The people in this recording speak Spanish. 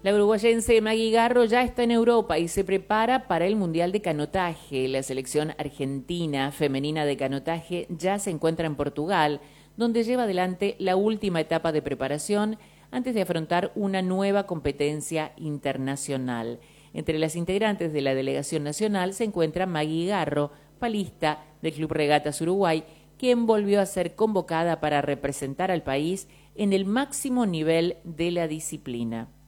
La uruguayense Maggie Garro ya está en Europa y se prepara para el Mundial de Canotaje. La selección argentina femenina de canotaje ya se encuentra en Portugal, donde lleva adelante la última etapa de preparación antes de afrontar una nueva competencia internacional. Entre las integrantes de la delegación nacional se encuentra Maggie Garro, palista del Club Regatas Uruguay, quien volvió a ser convocada para representar al país en el máximo nivel de la disciplina.